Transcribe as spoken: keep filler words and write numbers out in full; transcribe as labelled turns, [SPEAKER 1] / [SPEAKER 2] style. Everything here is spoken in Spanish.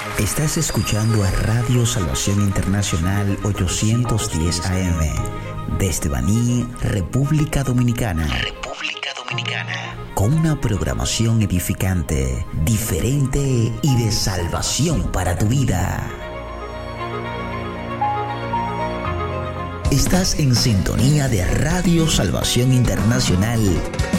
[SPEAKER 1] Estás escuchando a Radio Salvación Internacional ochocientos diez A M desde Baní, República Dominicana. República Dominicana. Con una programación edificante, diferente y de salvación para tu vida. Estás en sintonía de Radio Salvación Internacional